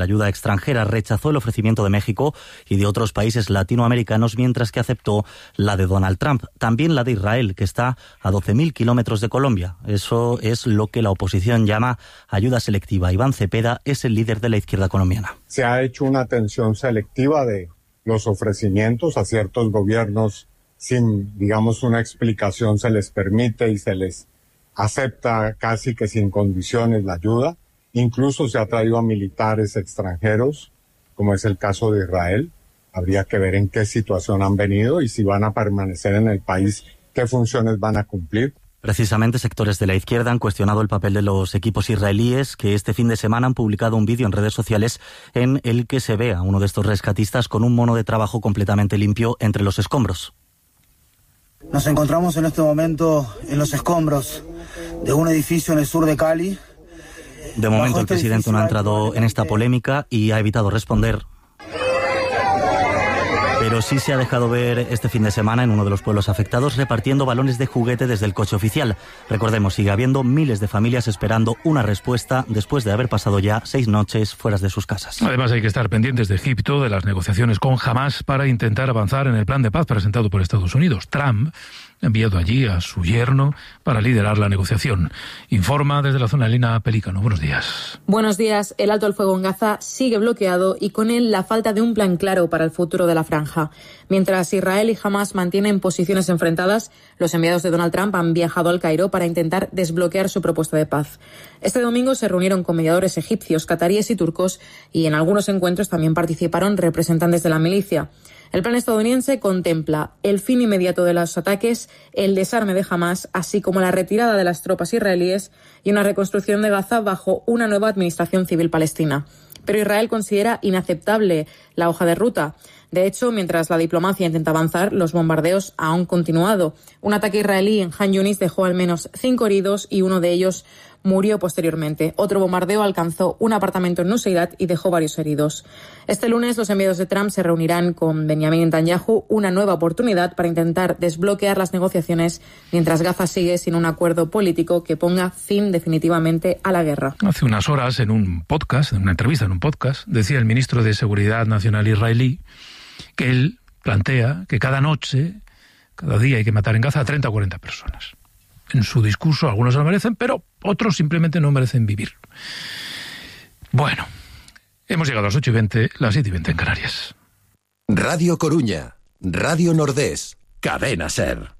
la ayuda extranjera, rechazó el ofrecimiento de México y de otros países latinoamericanos, mientras que aceptó la de Donald Trump. También la de Israel, que está a 12.000 kilómetros de Colombia. Eso es lo que la oposición llama ayuda selectiva. Iván Cepeda es el líder de la izquierda colombiana. Se ha hecho una atención selectiva de los ofrecimientos a ciertos gobiernos sin, digamos, una explicación, se les permite y se les acepta casi que sin condiciones la ayuda. Incluso se ha traído a militares extranjeros, como es el caso de Israel. Habría que ver en qué situación han venido y si van a permanecer en el país, qué funciones van a cumplir. Precisamente sectores de la izquierda han cuestionado el papel de los equipos israelíes, que este fin de semana han publicado un vídeo en redes sociales en el que se ve a uno de estos rescatistas con un mono de trabajo completamente limpio entre los escombros. Nos encontramos en este momento en los escombros de un edificio en el sur de Cali. De momento el presidente no ha entrado en esta polémica y ha evitado responder. Pero sí se ha dejado ver este fin de semana en uno de los pueblos afectados repartiendo balones de juguete desde el coche oficial. Recordemos, sigue habiendo miles de familias esperando una respuesta después de haber pasado ya 6 noches fuera de sus casas. Además hay que estar pendientes de Egipto, de las negociaciones con Hamás para intentar avanzar en el plan de paz presentado por Estados Unidos. Trump ha enviado allí a su yerno para liderar la negociación. Informa desde la zona de Lina Pelícano. Buenos días. Buenos días. El alto el fuego en Gaza sigue bloqueado y con él la falta de un plan claro para el futuro de la franja. Mientras Israel y Hamás mantienen posiciones enfrentadas, los enviados de Donald Trump han viajado al Cairo para intentar desbloquear su propuesta de paz. Este domingo se reunieron con mediadores egipcios, cataríes y turcos y en algunos encuentros también participaron representantes de la milicia. El plan estadounidense contempla el fin inmediato de los ataques, el desarme de Hamás, así como la retirada de las tropas israelíes y una reconstrucción de Gaza bajo una nueva administración civil palestina. Pero Israel considera inaceptable la hoja de ruta. De hecho, mientras la diplomacia intenta avanzar, los bombardeos han continuado. Un ataque israelí en Han Yunis dejó al menos 5 heridos y uno de ellos murió posteriormente. Otro bombardeo alcanzó un apartamento en Nuseirat y dejó varios heridos. Este lunes los enviados de Trump se reunirán con Benjamin Netanyahu, una nueva oportunidad para intentar desbloquear las negociaciones mientras Gaza sigue sin un acuerdo político que ponga fin definitivamente a la guerra. Hace unas horas en un podcast, en una entrevista en un podcast, decía el ministro de Seguridad Nacional israelí que él plantea que cada noche, cada día hay que matar en Gaza a 30 o 40 personas. En su discurso algunos lo merecen, pero otros simplemente no merecen vivir. Bueno, hemos llegado a las 8:20, las 7:20 en Canarias. Radio Coruña, Radio Nordés, Cadena SER.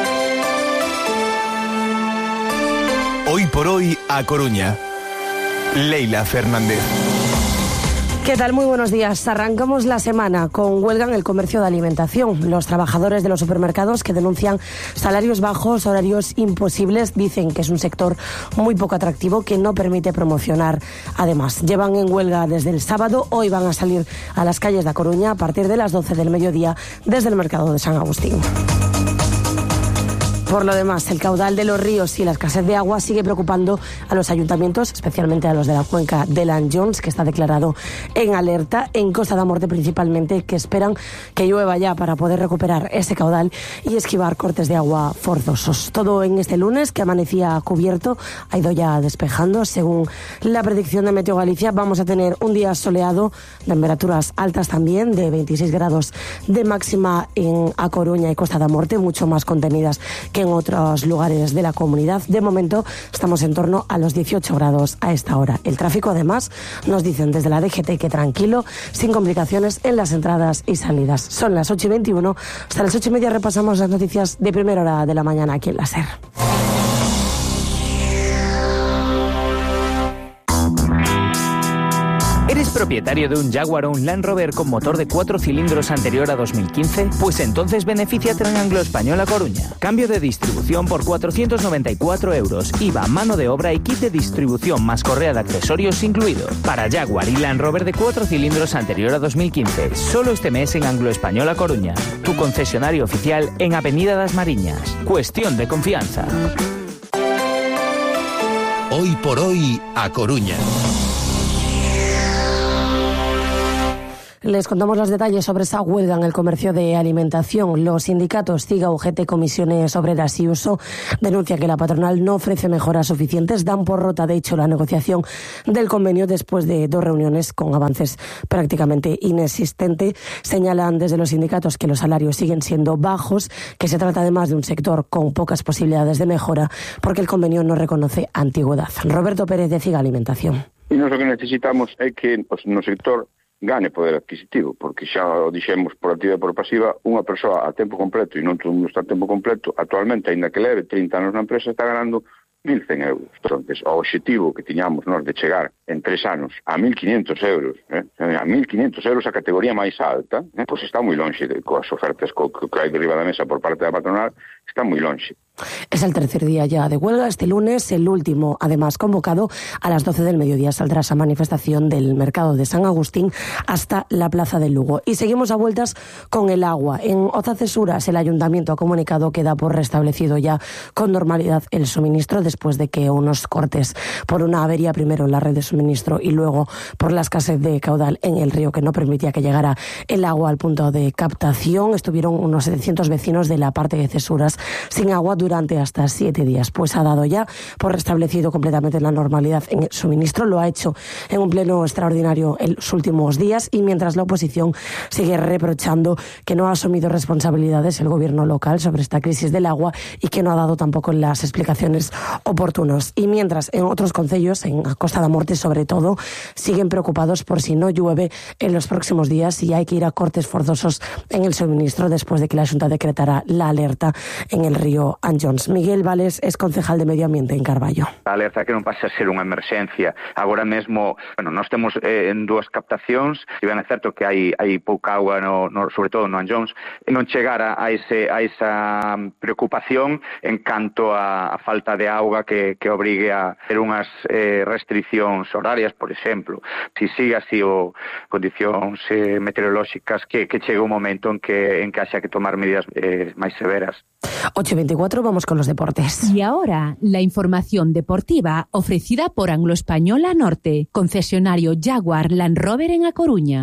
Hoy por hoy a Coruña. Leila Fernández. ¿Qué tal? Muy buenos días. Arrancamos la semana con huelga en el comercio de alimentación. Los trabajadores de los supermercados que denuncian salarios bajos, horarios imposibles, dicen que es un sector muy poco atractivo que no permite promocionar. Además, llevan en huelga desde el sábado. Hoy van a salir a las calles de A Coruña a partir de las 12 del mediodía desde el mercado de San Agustín. Por lo demás, el caudal de los ríos y la escasez de agua sigue preocupando a los ayuntamientos, especialmente a los de la cuenca de Lanjones, que está declarado en alerta, en Costa da Morte principalmente, que esperan que llueva ya para poder recuperar ese caudal y esquivar cortes de agua forzosos. Todo en este lunes, que amanecía cubierto, ha ido ya despejando. Según la predicción de Meteo Galicia, vamos a tener un día soleado, temperaturas altas también, de 26 grados de máxima en A Coruña y Costa da Morte, mucho más contenidas que en otros lugares de la comunidad. De momento estamos en torno a los 18 grados a esta hora. El tráfico, además, nos dicen desde la DGT que tranquilo, sin complicaciones en las entradas y salidas. Son las 8:21. Hasta las 8:30 repasamos las noticias de primera hora de la mañana aquí en la SER. ¿Eres propietario de un Jaguar o un Land Rover con motor de 4 cilindros anterior a 2015? Pues entonces benefíciate en Anglo-Español A Coruña. Cambio de distribución por 494 €, IVA, mano de obra y kit de distribución más correa de accesorios incluido. Para Jaguar y Land Rover de 4 cilindros anterior a 2015. Solo este mes en Anglo-Español A Coruña. Tu concesionario oficial en Avenida das Mariñas. Cuestión de confianza. Hoy por hoy a Coruña. Les contamos los detalles sobre esa huelga en el comercio de alimentación. Los sindicatos CIGA, UGT, Comisiones Obreras y USO denuncian que la patronal no ofrece mejoras suficientes. Dan por rota, de hecho, la negociación del convenio después de 2 reuniones con avances prácticamente inexistentes. Señalan desde los sindicatos que los salarios siguen siendo bajos, que se trata además de un sector con pocas posibilidades de mejora porque el convenio no reconoce antigüedad. Roberto Pérez, de CIGA Alimentación. E nós o que necesitamos é que no sector gane poder adquisitivo, porque xa o dixemos por activa e por pasiva, unha persoa a tempo completo, e non todo mundo está a tempo completo, actualmente, aínda que leve 30 anos na empresa, está ganando 1.100 euros. Entonces, o objetivo que tiñamos nós de chegar en 3 anos a 1.500 euros, a 1.500 euros a categoría máis alta, pois está moi lonxe coas ofertas que hai derriba da mesa por parte da patronal, está moi lonxe. Es el tercer día ya de huelga. Este lunes, el último, además convocado, a las 12 del mediodía saldrá esa manifestación del mercado de San Agustín hasta la plaza de Lugo. Y seguimos a vueltas con el agua. En Oza-Cesuras, el ayuntamiento ha comunicado que da por restablecido ya con normalidad el suministro después de que unos cortes por una avería primero en la red de suministro y luego por la escasez de caudal en el río que no permitía que llegara el agua al punto de captación. Estuvieron unos 700 vecinos de la parte de Cesuras sin agua durante hasta 7 días. Pues ha dado ya por restablecido completamente la normalidad en el suministro. Lo ha hecho en un pleno extraordinario en los últimos días y mientras la oposición sigue reprochando que no ha asumido responsabilidades el gobierno local sobre esta crisis del agua y que no ha dado tampoco las explicaciones oportunas. Y mientras en otros concellos, en Costa da Morte sobre todo, siguen preocupados por si no llueve en los próximos días y hay que ir a cortes forzosos en el suministro después de que la Xunta decretara la alerta en el río Anllóns. Miguel Vales es concejal de Medio Ambiente en Carballo. A alerta que non pasa a ser unha emerxencia. Agora mesmo, nós temos en 2 captacións, e ben é certo que hai pouca auga, sobre todo no Anllóns, e non chegar a esa preocupación en canto a falta de auga que obrigue a ter unhas restriccións horarias, por exemplo. Si sigue así o condicións meteorolóxicas que chega un momento en que haxa que tomar medidas máis severas. 8:24, vamos con los deportes. Y ahora, la información deportiva ofrecida por Anglo Española Norte, concesionario Jaguar Land Rover en A Coruña.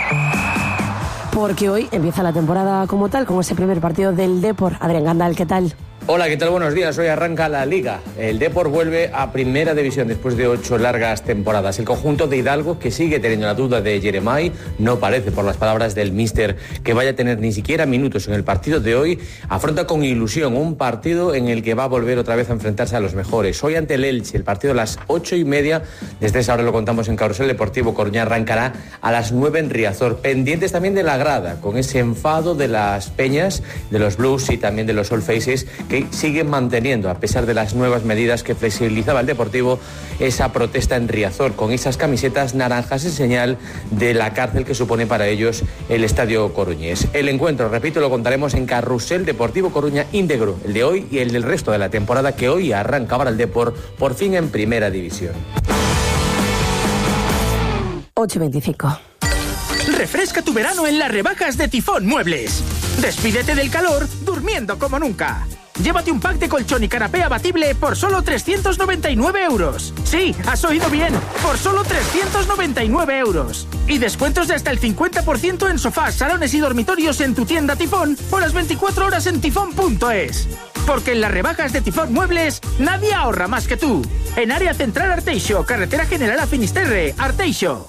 Porque hoy empieza la temporada como tal, con ese primer partido del Depor. Adrián Gandal, ¿qué tal? Hola, ¿qué tal? Buenos días. Hoy arranca la Liga. El Depor vuelve a Primera División después de 8 largas temporadas. El conjunto de Hidalgo, que sigue teniendo la duda de Jeremai, no parece, por las palabras del míster, que vaya a tener ni siquiera minutos en el partido de hoy. Afronta con ilusión un partido en el que va a volver otra vez a enfrentarse a los mejores. Hoy ante el Elche, el partido a las 8:30. Desde esa hora lo contamos en Carrusel Deportivo. Coruña arrancará a las 9 en Riazor. Pendientes también de la grada, con ese enfado de las Peñas, de los Blues y también de los All Faces, que siguen manteniendo, a pesar de las nuevas medidas que flexibilizaba el Deportivo, esa protesta en Riazor, con esas camisetas naranjas en señal de la cárcel que supone para ellos el Estadio Coruñés. El encuentro, repito, lo contaremos en Carrusel Deportivo Coruña íntegro, el de hoy y el del resto de la temporada, que hoy arranca para el Depor, por fin en Primera División. 8:25. Refresca tu verano en las rebajas de Tifón Muebles. Despídete del calor durmiendo como nunca. Llévate un pack de colchón y canapé abatible por solo 399 euros. Sí, has oído bien, por solo 399 euros. Y descuentos de hasta el 50% en sofás, salones y dormitorios en tu tienda Tifón o las 24 horas en tifón.es. Porque en las rebajas de Tifón Muebles nadie ahorra más que tú. En Área Central Arteixo, Carretera General a Finisterre, Arteixo.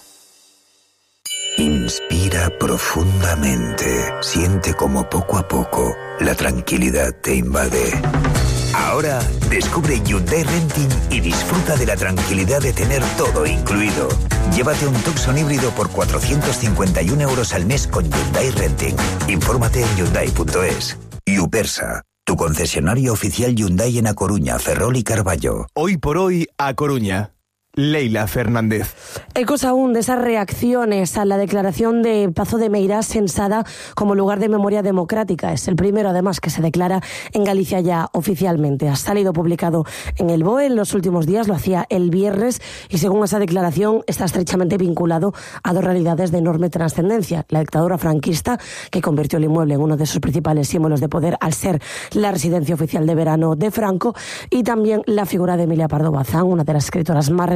Inspira profundamente. Siente como poco a poco la tranquilidad te invade. Ahora descubre Hyundai Renting y disfruta de la tranquilidad de tener todo incluido. Llévate un Tucson híbrido por 451 euros al mes con Hyundai Renting. Infórmate en Hyundai.es. Upersa, tu concesionario oficial Hyundai en A Coruña, Ferrol y Carballo. Hoy por hoy, A Coruña. Leila Fernández. Ecos aún de esas reacciones a la declaración de Pazo de Meirás Sensada como lugar de memoria democrática. Es el primero, además, que se declara en Galicia ya oficialmente. Ha salido publicado en el BOE en los últimos días, lo hacía el viernes, y según esa declaración está estrechamente vinculado a 2 realidades de enorme trascendencia. La dictadura franquista, que convirtió el inmueble en uno de sus principales símbolos de poder al ser la residencia oficial de verano de Franco, y también la figura de Emilia Pardo Bazán, una de las escritoras más relevantes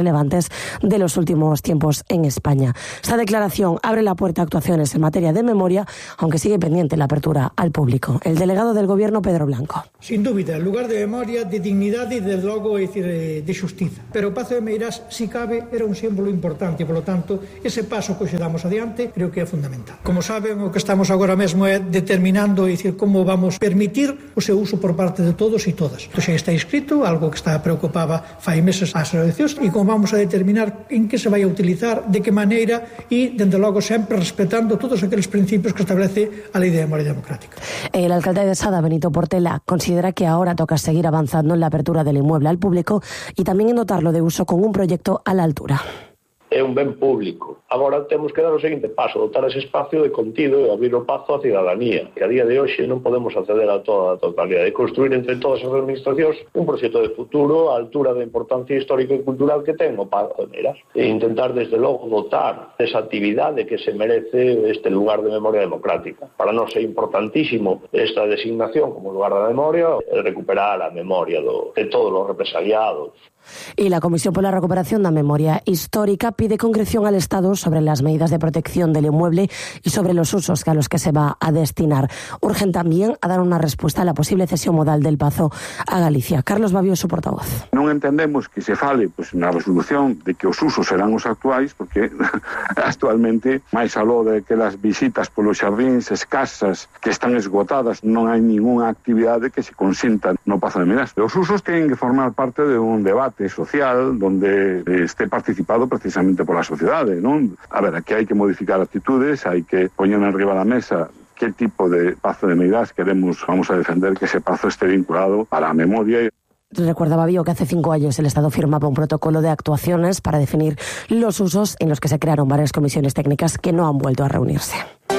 relevantes de los últimos tiempos en España. Esta declaración abre la puerta a actuaciones en materia de memoria, aunque sigue pendiente la apertura al público. El delegado del Gobierno, Pedro Blanco. Sin dúbida, en lugar de memoria, de dignidade e, desde logo, de xustiza. Pero o Pazo de Meirás, si cabe, era un símbolo importante e, polo tanto, ese paso que hoxe damos adiante creo que é fundamental. Como saben, o que estamos agora mesmo é determinando como vamos permitir o seu uso por parte de todos e todas. Isto xa está escrito, algo que está preocupaba fai meses ás eleccións, e como vamos a determinar en que se vai a utilizar, de que maneira e, dende logo, sempre respetando todos aqueles principios que establece a Lei de Memoria Democrática. El alcalde de Sada, Benito Portela, considera que ahora toca seguir avanzando en la apertura del inmueble al público y también en dotarlo de uso con un proyecto a la altura. É un ben público. Agora temos que dar o seguinte paso, dotar ese espacio de contido e abrir o pazo á cidadanía, que a día de hoxe non podemos acceder a toda a totalidade, e construir entre todas as administracións un proxecto de futuro á altura da importancia histórica e cultural que ten o Pazo de Meirás, e intentar desde logo dotar esa actividade que se merece este lugar de memoria democrática. Para nós é importantísimo esta designación como lugar da memoria, recuperar a memoria de todos os represaliados. Y la Comisión por la Recuperación de la Memoria Histórica pide concreción al Estado sobre las medidas de protección del inmueble y sobre los usos a los que se va a destinar. Urgen también a dar una respuesta a la posible cesión modal del Pazo a Galicia. Carlos Babio, su portavoz. Non entendemos que se fale na resolución de que os usos serán os actuais, porque actualmente, máis aló de que as visitas polos xardíns escasas que están esgotadas, non hai ninguna actividade que se consinta no Pazo de Meirás. Os usos teñen que formar parte de un debate social donde esté participado precisamente pola sociedade, non? A ver, aquí hai que modificar actitudes, hai que poñer en riba da mesa que tipo de Pazo de Meirás queremos, vamos a defender que ese pazo esté vinculado para a memoria. Recuerda Babio que hace 5 años el Estado firmaba un protocolo de actuaciones para definir los usos en los que se crearon varias comisiones técnicas que no han vuelto a reunirse.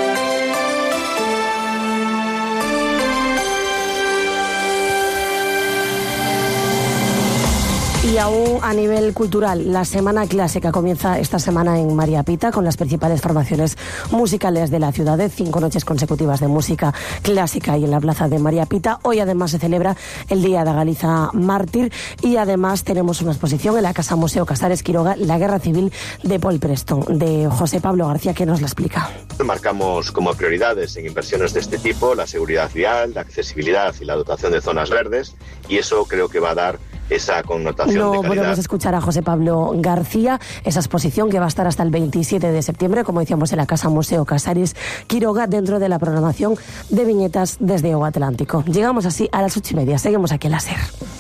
Y aún a nivel cultural, la Semana Clásica comienza esta semana en María Pita con las principales formaciones musicales de la ciudad, de 5 noches consecutivas de música clásica y en la plaza de María Pita. Hoy además se celebra el Día de Galiza Mártir y además tenemos una exposición en la Casa Museo Casares Quiroga, La Guerra Civil de Paul Preston, de José Pablo García, que nos la explica. Marcamos como prioridades en inversiones de este tipo la seguridad vial, la accesibilidad y la dotación de zonas verdes, y eso creo que va a dar esa connotación de calidad. Podemos escuchar a José Pablo García, esa exposición que va a estar hasta el 27 de septiembre, como decíamos, en la Casa Museo Casares Quiroga, dentro de la programación de viñetas desde O Atlántico. Llegamos así a las 8:30. Seguimos aquí en la SER.